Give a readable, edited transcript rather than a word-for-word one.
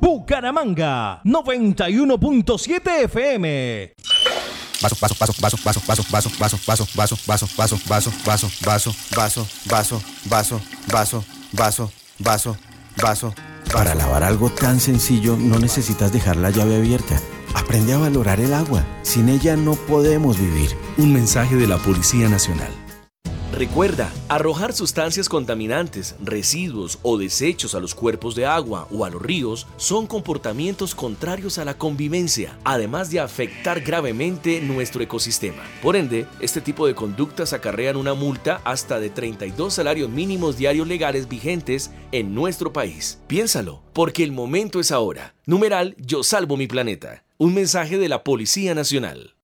Bucaramanga 91.7 FM. Vaso. Para lavar algo tan sencillo no necesitas dejar la llave abierta. Aprende a valorar el agua. Sin ella no podemos vivir. Un mensaje de la Policía Nacional. Recuerda, arrojar sustancias contaminantes, residuos o desechos a los cuerpos de agua o a los ríos son comportamientos contrarios a la convivencia, además de afectar gravemente nuestro ecosistema. Por ende, este tipo de conductas acarrean una multa hasta de 32 salarios mínimos diarios legales vigentes en nuestro país. Piénsalo, porque el momento es ahora. Numeral Yo Salvo Mi Planeta. Un mensaje de la Policía Nacional.